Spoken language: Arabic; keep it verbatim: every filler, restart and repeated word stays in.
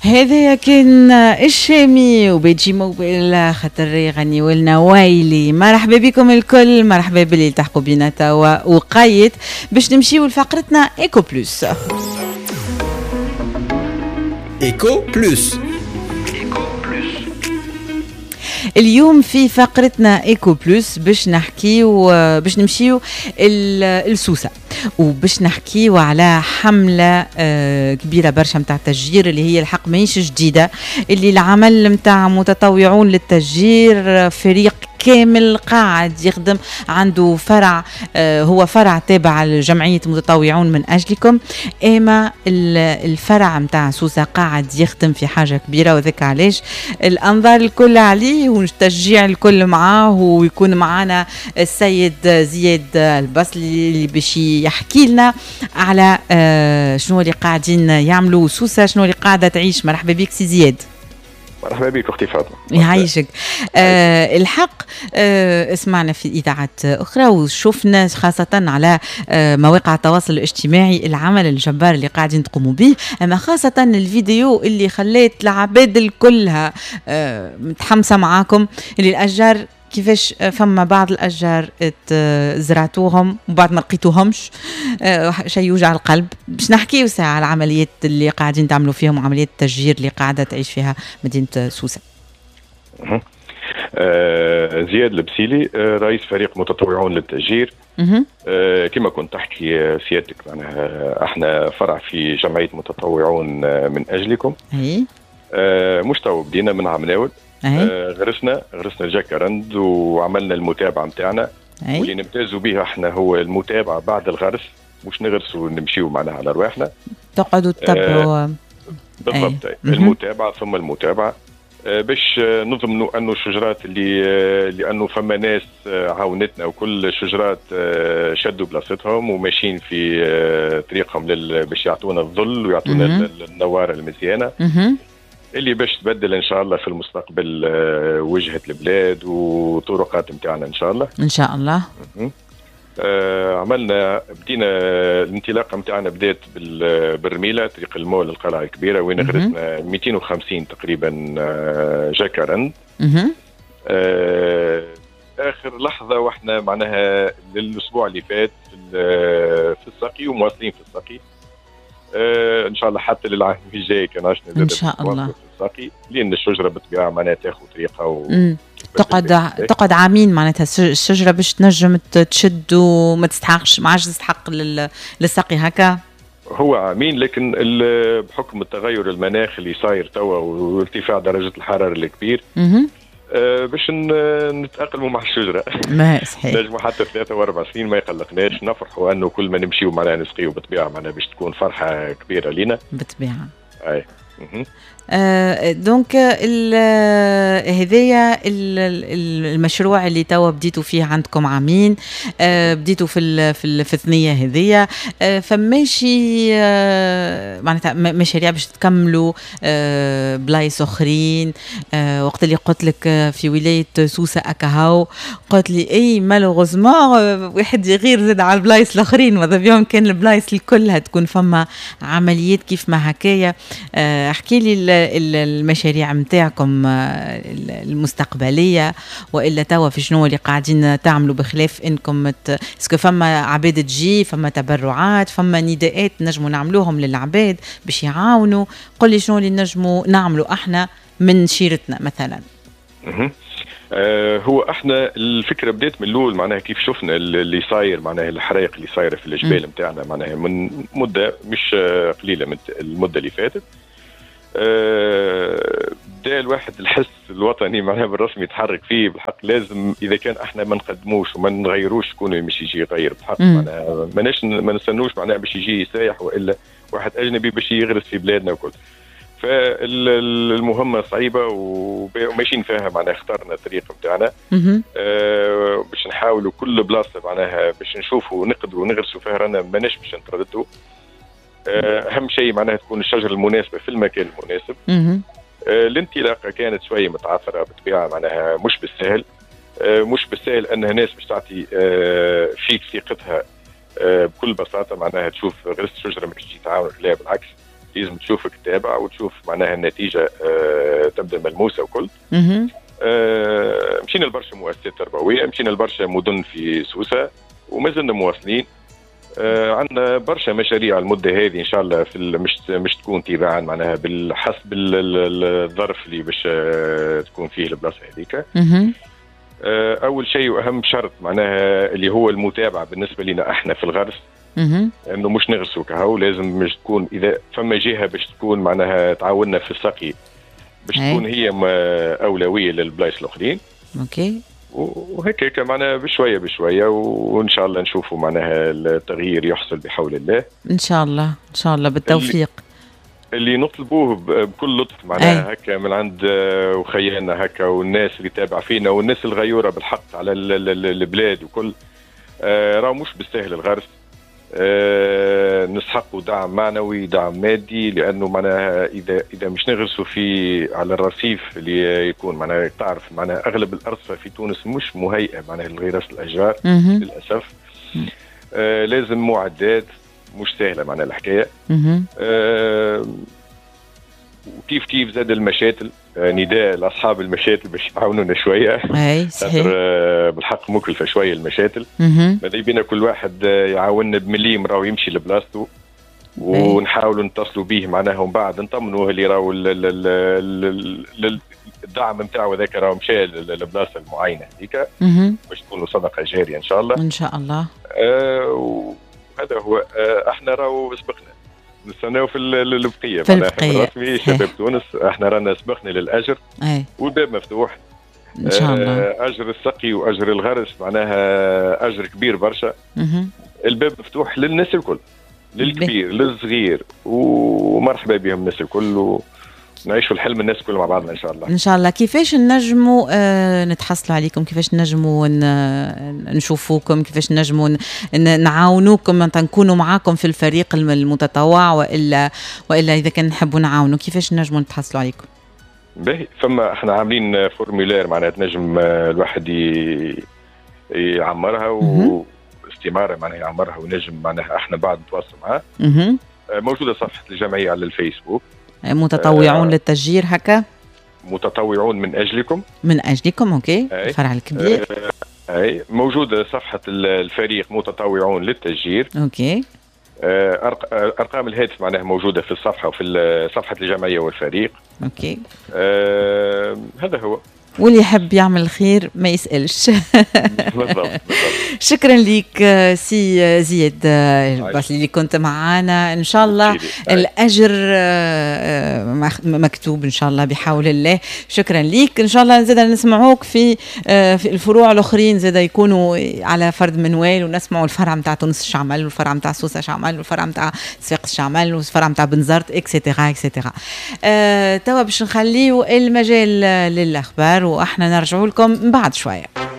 هذا كان الشامي وبيجي موبيل خاطر يغنيوا لنا ويلي. مرحبا بكم الكل، مرحبا باللي التحقوا بينا توا وقايت باش نمشيو لفقرتنا ايكو بلوس. ايكو بلوس. اليوم في فقرتنا ايكو بلوس باش نحكيو باش نمشيو السوسه وباش نحكيو على حمله كبيره برشا متاع التشجير اللي هي الحق ماهيش جديده، اللي العمل متاع متطوعون للتشجير فريق كامل قاعد يخدم، عنده فرع هو فرع تابع لجمعية متطوعون من أجلكم، اما الفرع متاع سوسة قاعد يخدم في حاجة كبيرة، وذاك علاش الأنظار الكل عليه والتشجيع الكل معاه. ويكون معنا السيد زياد البصلي اللي باش يحكي لنا على شنو اللي قاعدين يعملوا سوسة، شنو اللي قاعدة تعيش. مرحبا بك سي زياد. مرحبا بك اختي فاطمه. يعيشك. آه الحق آه اسمعنا في اذاعات اخرى وشوفنا خاصه على آه مواقع التواصل الاجتماعي العمل الجبار اللي قاعدين تقوموا به، اما خاصه الفيديو اللي خليت العباد الكلها آه متحمسه معاكم، اللي الاشجار كيفاش فما بعض الاشجار زرعتوهم وبعد ما لقيتوهمش، شيء يوجع القلب. باش نحكيو ساعه على العمليات اللي قاعدين تعملوا فيهم، عمليات التشجير اللي قاعده تعيش فيها مدينه سوسه. آه زياد البسيلي، آه رئيس فريق متطوعون للتشجير. آه كما كنت تحكي سيادتك، معناها احنا فرع في جمعيه متطوعون من اجلكم. اي آه مش تو بدينا من عام ناول. آه غرسنا غرسنا الجاكرند وعملنا المتابعه نتاعنا، واللي نمتازوا بها احنا هو المتابعه بعد الغرس، مش نغرسوا نمشيو معناها على رواحنا، تقعدوا تتبعوا. آه بالضبط. أي. المتابعه ثم المتابعه آه باش نضمنوا انه الشجرات اللي آه لانه فما ناس آه عاونتنا، وكل الشجرات آه شدوا بلاصتهم وماشيين في آه طريقهم باش يعطونا الظل ويعطونا النوار المزيانه اللي باش تبدل ان شاء الله في المستقبل وجهة البلاد وطرقات نتاعنا ان شاء الله. ان شاء الله. آه عملنا بدينا الانطلاقه نتاعنا بدات بالرميله، طريق المول القلعه الكبيره، وين غرسنا مئتين وخمسين تقريبا جاكرند. آه اخر لحظه واحنا معناها الاسبوع اللي فات في الساقي ومواصلين في الساقي. آه ان شاء الله حتى للعام الجاي كان عشنا ان شاء الله الساقي، لان الشجره بالطبيعه معناها تاخذ طريقه و... تقعد تقعد عامين معناتها الشجره باش تنجم تشد وما تستحقش، ما عادش تستحق للساقي هكا. هو عامين، لكن بحكم التغير المناخ اللي صاير توا وارتفاع درجه الحراره الكبير أه باش نتاقلموا مع الشجره. ما صحيح. نجموا حتى ثلاثة واربع سنين ما يقلقناش، نفرحوا انه كل ما نمشيو معناها نسقيو بالطبيعه، معناها باش تكون فرحه كبيره لينا بالطبيعه. اي. آه دونك هذايا المشروع اللي توا بديتوا فيه عندكم عامين، آه بديتوا في في في الثنيه هذيا، آه فماشي آه معناتها مشاريع باش تكملوا آه بلايص اخرين. آه وقت اللي قلت لك في ولايه سوسه اكاهو قلت لي اي مالوغوزمون واحد يغير زاد على البلايص الاخرين، ماذا بيهم كان البلايص الكل هتكون فما عمليات كيف ما هكايا. آه احكي لي المشاريع متاعكم المستقبليه، والا توا في شنو اللي قاعدين تعملوا، بخلاف انكم اسكو فما عباد تجي، فما تبرعات، فما نداءات نجموا نعملوهم للعباد باش يعاونوا. قل لي شنو اللي نجموا نعملوا احنا من شيرتنا مثلا. آه هو احنا الفكره بدات من الاول، معناها كيف شفنا اللي صاير، معناها الحرائق اللي صايره في الجبال نتاعنا، معناها من مده مش قليله من المده اللي فاتت. أه بدا الواحد الحس الوطني معناها بالرسمي يتحرك فيه بالحق. لازم اذا كان احنا ما نقدموش وما نغيروش شكون مش يجي يغير بالحق، معناها ماناش ما نستنوش معناها باش يجي سايح والا واحد اجنبي باش يغرس في بلادنا وكل. فالمهمه صعيبه وماشيين فيها، معناها اخترنا الطريق نتاعنا أه باش نحاولوا كل بلاصه معناها باش نشوفوا نقدروا نغرسوا فيها، رانا ماناش باش نترددوا. اهم شيء معناها تكون الشجره المناسبه في المكان المناسب. الانطلاقه كانت شويه متعثره بالطبيعه، معناها مش بالسهل. مش بالسهل انها ناس باش تعطي فيك ثقتها بكل بساطه، معناها تشوف غرست شجره ما تجي تعاونك، لا بالعكس لازم تشوفك تتابع وتشوف معناها النتيجه آه تبدا ملموسه وكل. آه مشينا لبرشا مؤسسات تربويه، مشينا لبرشا مدن في سوسه وما زلنا مواصلين. آه عندنا برشا مشاريع المده هذه ان شاء الله في مش مش تكون تباعا معناها بالحسب الظرف اللي باش آه تكون فيه البلاصه هذيك. آه اول شيء واهم شرط معناها اللي هو المتابعه بالنسبه لنا احنا في الغرس، انه مش نغرسوا كهو، لازم مش تكون اذا فما جهه باش تكون معناها تعاوننا في السقي باش تكون هي اولويه للبلايص الاخرين. اوكي. وهيك معناها بشويه بشويه وان شاء الله نشوفوا معناها التغيير يحصل بحول الله ان شاء الله ان شاء الله بالتوفيق. اللي, اللي نطلبوه بكل لطف معناها هكا من عند وخيانا هكا والناس اللي تابع فينا والناس الغيوره بالحق على البلاد وكل، آه راه مش بالسهل الغرس. أه نسحقوا دعم معنوي دعم مادي، لانه معناها اذا اذا مش نغرسوا في على الرصيف اللي يكون معناها تعرف معناها اغلب الارصفه في تونس مش مهيئه معناها لغراس الاشجار للاسف. أه لازم معدات مش سهله معناها الحكايه. أه وكيف كيف زاد المشاتل، آه نداء لاصحاب المشاتل باش يعاونونا شويه. اي صحيح. آه بالحق مكلفه شويه المشاتل. ماذا بينا كل واحد يعاوننا بمليم راهو يمشي لبلاصته ونحاولوا نتصلوا به معناها ومن بعد نطمنوه اللي راهو الدعم نتاعو هذاك راهو مشى للبلاصه المعينه هذيك باش تكونوا صدقه جاريه ان شاء الله. ان شاء الله. آه وهذا هو. آه احنا راهو سبقنا نستناو في البقيه في البقيه الرسمي شباب تونس، احنا رانا سبقنا للاجر. أي. والباب مفتوح ان شاء الله. اجر السقي واجر الغرس معناها اجر كبير برشا. الباب مفتوح للناس الكل، للكبير للصغير، ومرحبا بهم الناس الكل ونعيشوا الحلم الناس كلها مع بعضنا ان شاء الله. ان شاء الله. كيفاش نجموا آه نتحصلوا عليكم؟ كيفاش نجموا نشوفوكم؟ كيفاش نجموا نعاونوكم نكونوا معاكم في الفريق المتطوع، والا والا اذا كان نحبوا نعاونوا كيفاش نجموا نتحصلوا عليكم؟ باهي فما احنا عاملين فورمولير معناها تنجم الواحد يعمرها واستماره معناها يعمرها ونجم معناها احنا بعد نتواصل معاه. موجوده صفحه الجمعيه على الفيسبوك، متطوعون آه للتشجير هكا، متطوعون من اجلكم من اجلكم. اوكي. الفرع الكبير. آه اي موجوده صفحه الفريق متطوعون للتشجير. اوكي. آه ارقام الهاتف معناها موجوده في الصفحه وفي صفحه الجمعيه والفريق. اوكي. آه هذا هو. واللي يحب يعمل الخير ما يسألش. بالضبط. شكرا لك سي زياد الباسلي اللي كنت معنا. ان شاء الله الاجر مكتوب ان شاء الله بحول الله. شكرا لك. ان شاء الله زاد نسمعوك في في الفروع الاخرين زاد يكونوا على فرد منوال، ونسمعوا الفرع نتاع تونس شعمل والفرع نتاع سوسه شعمل والفرع نتاع صفاقس شعمل والفرع نتاع بنزرت اكسيتيرا اكسيتيرا. توا باش نخليو المجال للاخبار واحنا نرجعوا لكم بعد شويه.